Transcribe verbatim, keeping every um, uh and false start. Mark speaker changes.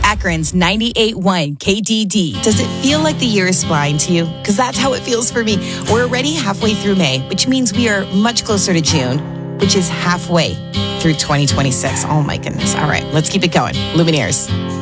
Speaker 1: Akron's ninety-eight point one K D D. Does it feel like the year is flying to you? Because that's how it feels for me. We're already halfway through May, which means we are much closer to June, which is halfway through twenty twenty-six. Oh my goodness. All right, let's keep it going. Lumineers.